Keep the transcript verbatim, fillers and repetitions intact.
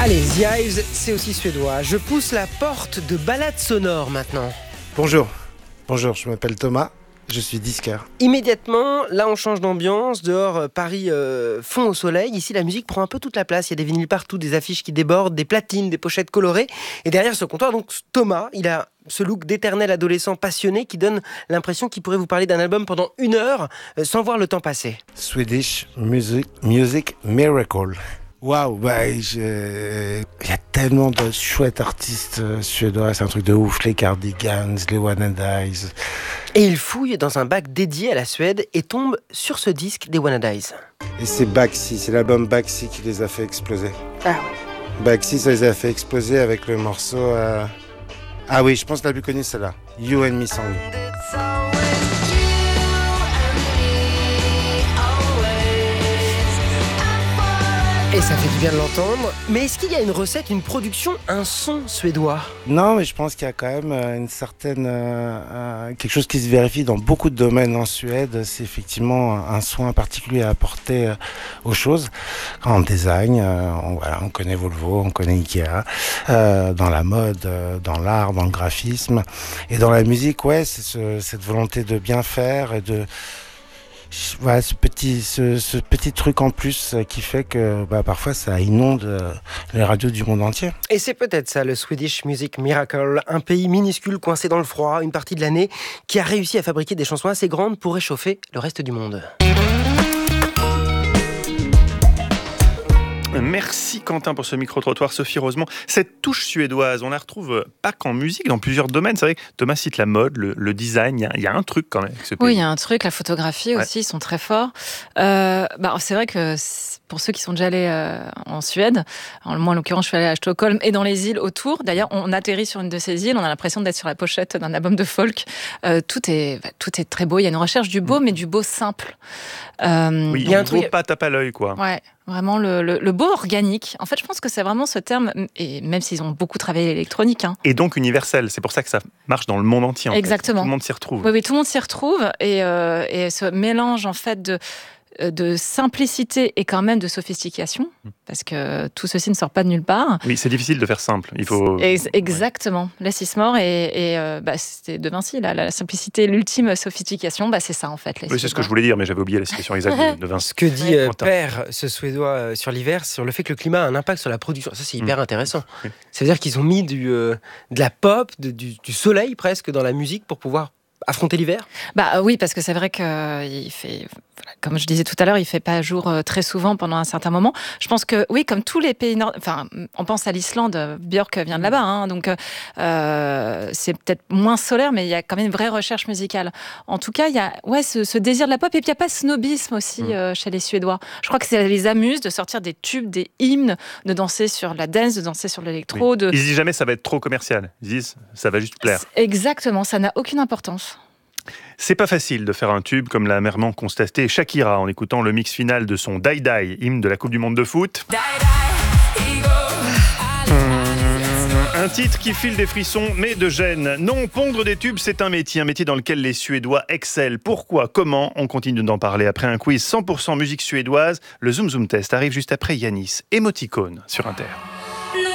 Allez, The Hives, c'est aussi suédois. Je pousse la porte de balade sonore maintenant. Bonjour, bonjour, je m'appelle Thomas, je suis disqueur. Immédiatement, là on change d'ambiance. Dehors, Paris euh, fond au soleil. Ici, la musique prend un peu toute la place. Il y a des vinyles partout, des affiches qui débordent, des platines, des pochettes colorées. Et derrière ce comptoir, donc Thomas, il a ce look d'éternel adolescent passionné qui donne l'impression qu'il pourrait vous parler d'un album pendant une heure euh, sans voir le temps passer. Swedish Music, Music Miracle. Waouh, bah, je... il y a tellement de chouettes artistes euh, suédois, c'est un truc de ouf, les Cardigans, les Wannadies. Et il fouille dans un bac dédié à la Suède et tombe sur ce disque des Wannadies. Et c'est Baxi, c'est l'album Baxi qui les a fait exploser. Ah oui. Baxi, ça les a fait exploser avec le morceau... Euh... Ah oui, je pense que la plus connue, c'est celle-là, You and Me Song. Et ça fait du bien de l'entendre. Mais est-ce qu'il y a une recette, une production, un son suédois ? Non, mais je pense qu'il y a quand même une certaine... Euh, euh, quelque chose qui se vérifie dans beaucoup de domaines en Suède. C'est effectivement un soin particulier à apporter euh, aux choses. En design, euh, on, voilà, on connaît Volvo, on connaît Ikea. Euh, dans la mode, euh, dans l'art, dans le graphisme. Et dans la musique, ouais, c'est ce, cette volonté de bien faire et de... Voilà, ce petit, ce, ce petit truc en plus qui fait que bah, parfois ça inonde les radios du monde entier. Et c'est peut-être ça, le Swedish Music Miracle, un pays minuscule coincé dans le froid, une partie de l'année, qui a réussi à fabriquer des chansons assez grandes pour réchauffer le reste du monde. Merci Quentin pour ce micro-trottoir. Sophie Rosemont, cette touche suédoise, on la retrouve pas qu'en musique, dans plusieurs domaines. C'est vrai que Thomas cite la mode, le, le design, il y, a, il y a un truc quand même avec ce pays. Oui, il y a un truc, la photographie ouais. aussi, ils sont très forts. Euh, bah, c'est vrai que pour ceux qui sont déjà allés euh, en Suède, moi en l'occurrence je suis allée à Stockholm et dans les îles autour, d'ailleurs on atterrit sur une de ces îles, on a l'impression d'être sur la pochette d'un album de folk. Euh, tout, est, tout est très beau, il y a une recherche du beau, mmh. mais du beau simple. Euh, oui, il y a un truc... beau pas tape à l'œil, quoi. Ouais. Vraiment le, le, le beau organique. En fait, je pense que c'est vraiment ce terme, et même s'ils ont beaucoup travaillé l'électronique. Hein. Et donc universel, c'est pour ça que ça marche dans le monde entier. En Exactement. Fait. Tout le monde s'y retrouve. Oui, oui, tout le monde s'y retrouve. Et, euh, et ce mélange, en fait, de, de simplicité et quand même de sophistication, parce que tout ceci ne sort pas de nulle part. Oui, c'est difficile de faire simple. Il faut... Exactement. Ouais. Les Sismore et, et euh, bah, c'était De Vinci, là, la simplicité, l'ultime sophistication, bah, c'est ça en fait. Les oui, c'est ce que je voulais dire, mais j'avais oublié la citation exacte de Vinci. Ce que dit euh, Père, ce Suédois, euh, sur l'hiver, sur le fait que le climat a un impact sur la production. Ça, c'est hyper mmh. intéressant. Oui. Ça veut dire qu'ils ont mis du, euh, de la pop, de, du, du soleil presque dans la musique pour pouvoir affronter l'hiver ? Bah oui, parce que c'est vrai qu'il fait, comme je disais tout à l'heure, il fait pas jour très souvent pendant un certain moment. Je pense que oui, comme tous les pays nord, enfin, on pense à l'Islande, Björk vient de là-bas, hein, donc euh, c'est peut-être moins solaire, mais il y a quand même une vraie recherche musicale. En tout cas, il y a ouais ce, ce désir de la pop, et puis il y a pas de snobisme aussi mmh. euh, chez les Suédois. Je crois que ça les amuse de sortir des tubes, des hymnes, de danser sur la dance, de danser sur l'électro. Oui. De... Ils se disent jamais ça va être trop commercial. Ils disent ça va juste plaire. Exactement, ça n'a aucune importance. C'est pas facile de faire un tube comme l'a amèrement constaté Shakira en écoutant le mix final de son Die Die, hymne de la Coupe du Monde de foot. Un titre qui file des frissons, mais de gêne. Non, pondre des tubes, c'est un métier, un métier dans lequel les Suédois excellent. Pourquoi ? Comment ? On continue d'en parler après un quiz cent pour cent musique suédoise. Le Zoom Zoom Test arrive juste après Yanis, Émoticône sur Inter.